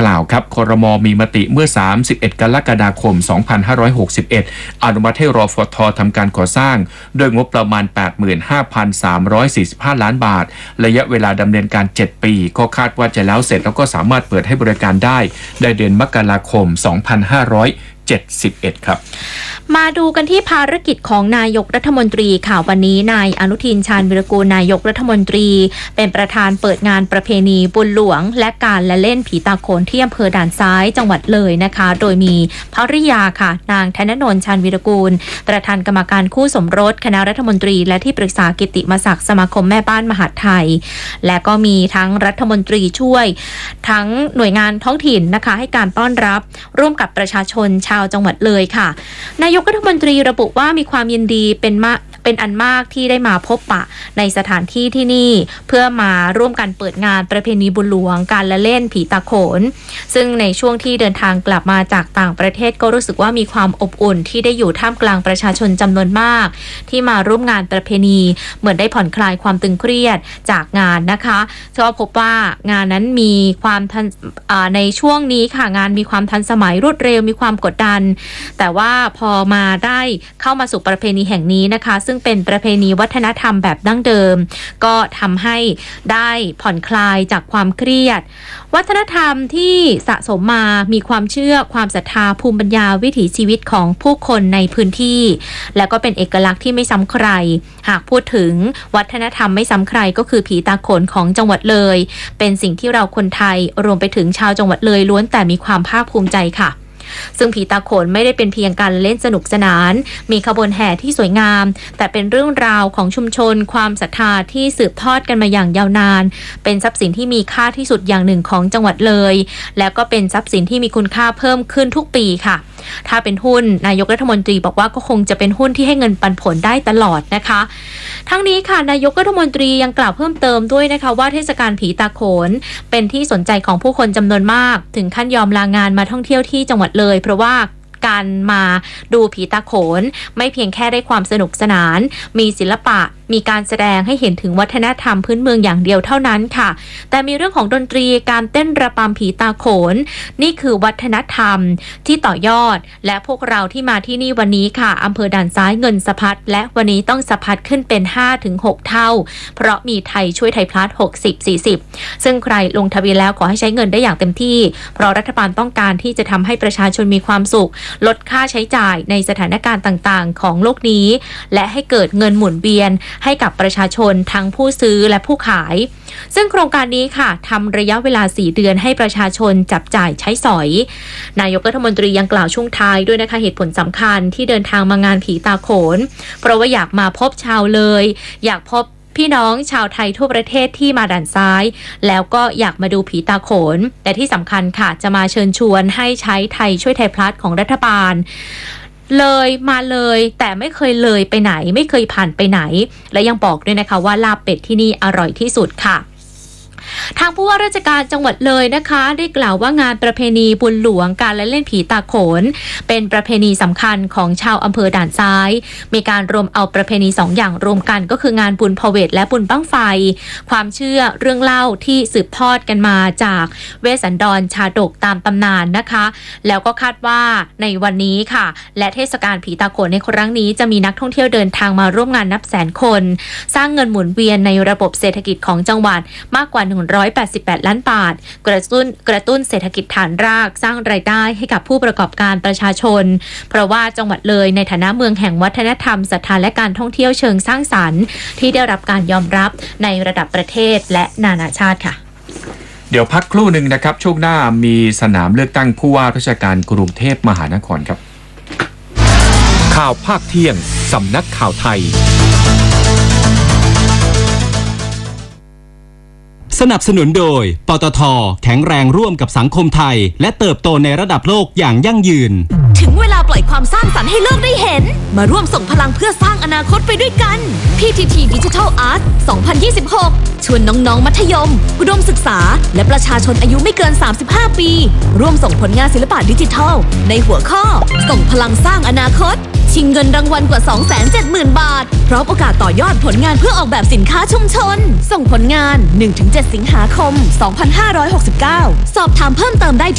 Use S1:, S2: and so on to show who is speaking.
S1: ล่าวครับครม.มีมติเมื่อ31 กรกฎาคม 2561อนุมัติให้รฟท.ทำการก่อสร้างโดยงบประมาณ 85,345 ล้านบาทระยะเวลาดำเนินการ7ปีก็คาดว่าจะแล้วเสร็จแล้วก็สามารถเปิดให้บริการได้เดือนมกราคม 2571 ครับ
S2: มาดูกันที่ภารกิจของนายกรัฐมนตรีค่ะวันนี้นายอนุทินชาญวิรากูลนายกรัฐมนตรีเป็นประธานเปิดงานประเพณีบุญหลวงและการละเล่นผีตาโขนที่อำเภอด่านซ้ายจังหวัดเลยนะคะโดยมีภริยาค่ะนางธนนนท์ชาญวิรากูลประธานกรรมการคู่สมรสคณะรัฐมนตรีและที่ปรึกษากิตติมศักดิ์สมาคมแม่บ้านมหาดไทยและก็มีทั้งรัฐมนตรีช่วยทั้งหน่วยงานท้องถิ่นนะคะให้การต้อนรับร่วมกับประชาชนชาวจังหวัดเลยค่ะนายกรัฐมนตรีระบุว่ามีความยินดีเป็นอันมากที่ได้มาพบปะในสถานที่ที่นี่เพื่อมาร่วมกันเปิดงานประเพณีบุญหลวงการละเล่นผีตาโขนซึ่งในช่วงที่เดินทางกลับมาจากต่างประเทศก็รู้สึกว่ามีความอบอุ่นที่ได้อยู่ท่ามกลางประชาชนจำนวนมากที่มาร่วมงานประเพณีเหมือนได้ผ่อนคลายความตึงเครียดจากงานนะคะก็พบว่างานนั้นมีความในช่วงนี้ค่ะงานมีความทันสมัยรวดเร็วมีความกดดันแต่ว่าพอมาได้เข้ามาสู่ประเพณีแห่งนี้นะคะซึ่งเป็นประเพณีวัฒนธรรมแบบดั้งเดิมก็ทำให้ได้ผ่อนคลายจากความเครียดวัฒนธรรมที่สะสมมามีความเชื่อความศรัทธาภูมิปัญญาวิถีชีวิตของผู้คนในพื้นที่และก็เป็นเอกลักษณ์ที่ไม่ซ้ำใครหากพูดถึงวัฒนธรรมไม่ซ้ำใครก็คือผีตาโขนของจังหวัดเลยเป็นสิ่งที่เราคนไทยรวมไปถึงชาวจังหวัดเลยล้วนแต่มีความภาคภูมิใจค่ะซึ่งผีตาโขนไม่ได้เป็นเพียงการเล่นสนุกสนานมีขบวนแห่ที่สวยงามแต่เป็นเรื่องราวของชุมชนความศรัทธาที่สืบทอดกันมาอย่างยาวนานเป็นทรัพย์สินที่มีค่าที่สุดอย่างหนึ่งของจังหวัดเลยแล้วก็เป็นทรัพย์สินที่มีคุณค่าเพิ่มขึ้นทุกปีค่ะถ้าเป็นหุ้นนายกรัฐมนตรีบอกว่าก็คงจะเป็นหุ้นที่ให้เงินปันผลได้ตลอดนะคะทั้งนี้ค่ะนายกรัฐมนตรียังกล่าวเพิ่มเติมด้วยนะคะว่าเทศกาลผีตาโขนเป็นที่สนใจของผู้คนจำนวนมากถึงขั้นยอมลางานมาท่องเที่ยวที่จังหวัดเลยเพราะว่าการมาดูผีตาโขนไม่เพียงแค่ได้ความสนุกสนานมีศิลปะมีการแสดงให้เห็นถึงวัฒนธรรมพื้นเมืองอย่างเดียวเท่านั้นค่ะแต่มีเรื่องของดนตรีการเต้นระบำผีตาโขนนี่คือวัฒนธรรมที่ต่อยอดและพวกเราที่มาที่นี่วันนี้ค่ะอำเภอด่านซ้ายเงินสะพัดและวันนี้ต้องสะพัดขึ้นเป็น 5-6 เท่าเพราะมีไทยช่วยไทยพลัส60-40ซึ่งใครลงทะเบียนแล้วขอให้ใช้เงินได้อย่างเต็มที่เพราะรัฐบาลต้องการที่จะทำให้ประชาชนมีความสุขลดค่าใช้จ่ายในสถานการณ์ต่างๆของโลกนี้และให้เกิดเงินหมุนเวียนให้กับประชาชนทั้งผู้ซื้อและผู้ขายซึ่งโครงการนี้ค่ะทำระยะเวลา4 เดือนให้ประชาชนจับจ่ายใช้สอยนายกรัฐมนตรียังกล่าวช่วงท้ายด้วยนะคะเหตุผลสำคัญที่เดินทางมางานผีตาโขนเพราะว่าอยากมาพบชาวเลยอยากพบพี่น้องชาวไทยทั่วประเทศที่มาด่านซ้ายแล้วก็อยากมาดูผีตาโขนแต่ที่สำคัญค่ะจะมาเชิญชวนให้ใช้ไทยช่วยไทยพลัสของรัฐบาลเลยมาเลยแต่ไม่เคยเลยไปไหนไม่เคยผ่านไปไหนและยังบอกด้วยนะคะว่าลาบเป็ดที่นี่อร่อยที่สุดค่ะทางผู้ว่าราชการจังหวัดเลยนะคะได้กล่าวว่างานประเพณีบุญหลวงการละเล่นผีตาโขนเป็นประเพณีสำคัญของชาวอำเภอด่านซ้ายมีการรวมเอาประเพณี2 อย่างรวมกันก็คืองานบุญพเวทและบุญบั้งไฟความเชื่อเรื่องเล่าที่สืบทอดกันมาจากเวสสันดรชาดกตามตำนานนะคะแล้วก็คาดว่าในวันนี้ค่ะและเทศกาลผีตาโขนในครั้งนี้จะมีนักท่องเที่ยวเดินทางมาร่วมงานนับแสนคนสร้างเงินหมุนเวียนในระบบเศรษฐกิจของจังหวัดมากกว่า188 ล้านบาทกระตุ้นเศรษฐกิจฐานรากสร้างรายได้ให้กับผู้ประกอบการประชาชนเพราะว่าจังหวัดเลยในฐานะเมืองแห่งวัฒนธรรมศรัทธาและการท่องเที่ยวเชิงสร้างสรรค์ที่ได้รับการยอมรับในระดับประเทศและนานาชาติค่ะ
S1: เดี๋ยวพักครู่หนึ่งนะครับช่วงหน้ามีสนามเลือกตั้งผู้ว่าราชการกรุงเทพมหานครครับ
S3: ข่าวภาคเที่ยงสำนักข่าวไทยสนับสนุนโดยปตท.แข็งแรงร่วมกับสังคมไทยและเติบโตในระดับโลกอย่างยั่งยืน
S4: ถึงเวลาปล่อยความสร้างสรรค์ให้โลกได้เห็นมาร่วมส่งพลังเพื่อสร้างอนาคตไปด้วยกัน PTT Digital Art 2026 ชวนน้องๆมัธยมอุดมศึกษาและประชาชนอายุไม่เกิน35 ปีร่วมส่งผลงานศิลปะดิจิทัลในหัวข้อส่งพลังสร้างอนาคตชิงเงินรางวัลกว่า 270,000 บาทพร้อมโอกาสต่อยอดผลงานเพื่อออกแบบสินค้าชุมชนส่งผลงาน 1-7 สิงหาคม 2569 สอบถามเพิ่มเติมได้